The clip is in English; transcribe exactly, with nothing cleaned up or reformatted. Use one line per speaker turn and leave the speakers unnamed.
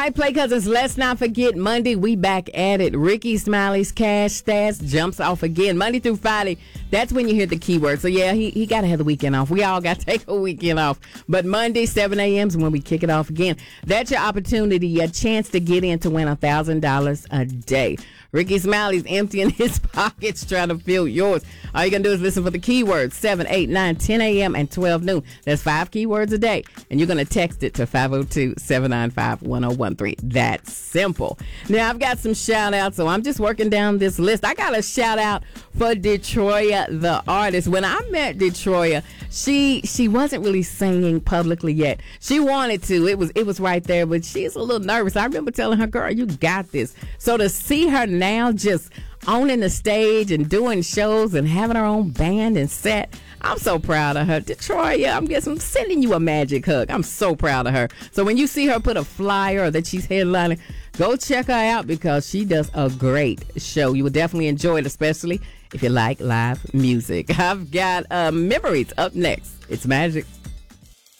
right, Play Cousins, let's not forget Monday, we back at it. Ricky Smiley's Cash Stats jumps off again. Monday through Friday, that's when you hear the keyword. So, yeah, he, he got to have the weekend off. We all got to take a weekend off. But Monday, seven a.m. is when we kick it off again. That's your opportunity, a chance to get in to win one thousand dollars a day. Ricky Smiley's emptying his pockets trying to fill yours. All you're going to do is listen for the keywords, seven, eight, nine, ten a.m. and twelve noon. That's five keywords a day. And you're going to text it to five oh two, seven nine five, one oh one three. That's simple. Now, I've got some shout-outs, so I'm just working down this list. I got a shout-out for Detroya, the artist. When I met Detroya, she she wasn't really singing publicly yet. She wanted to. It was, it was right there, but she's a little nervous. I remember telling her, girl, you got this. So to see her now just owning the stage and doing shows and having her own band and set, I'm so proud of her. Detroya, I'm guessing I'm sending you a magic hug. I'm so proud of her. So when you see her put a flyer or that she's headlining, go check her out because she does a great show. You will definitely enjoy it, especially if you like live music. I've got uh, Memories up next. It's Magic.